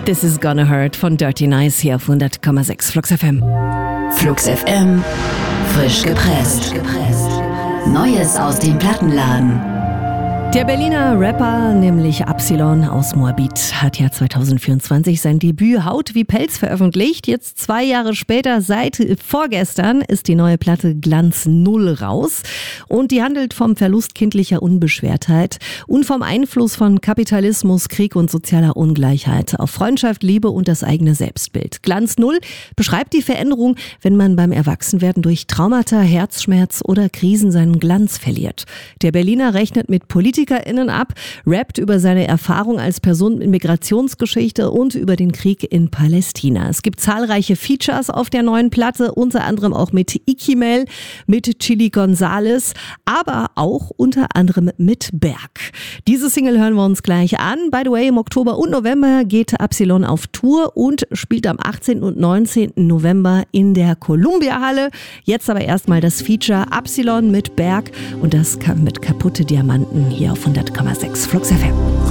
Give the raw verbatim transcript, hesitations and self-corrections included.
This is Gonna Hurt von Dirty Nice hier auf hundert Komma sechs Flux F M. Flux F M, frisch gepresst. Neues aus dem Plattenladen. Der Berliner Rapper, nämlich Absilon aus Moabit, hat ja zwanzig vierundzwanzig sein Debüt Haut wie Pelz veröffentlicht. Jetzt zwei Jahre später, seit vorgestern, ist die neue Platte Glanz Null raus. Und die handelt vom Verlust kindlicher Unbeschwertheit und vom Einfluss von Kapitalismus, Krieg und sozialer Ungleichheit auf Freundschaft, Liebe und das eigene Selbstbild. Glanz Null beschreibt die Veränderung, wenn man beim Erwachsenwerden durch Traumata, Herzschmerz oder Krisen seinen Glanz verliert. Der Berliner rechnet mit Politikern PolitikerInnen ab, rappt über seine Erfahrung als Person mit Migrationsgeschichte und über den Krieg in Palästina. Es gibt zahlreiche Features auf der neuen Platte, unter anderem auch mit Ikimel, mit Chili Gonzales, aber auch unter anderem mit Berg. Diese Single hören wir uns gleich an. By the way, im Oktober und November geht Absilon auf Tour und spielt am achtzehnten und neunzehnten November in der Columbia-Halle. Jetzt aber erstmal das Feature Absilon mit Berg und das mit Kaputte Diamanten hier auf hundert Komma sechs Flux F M.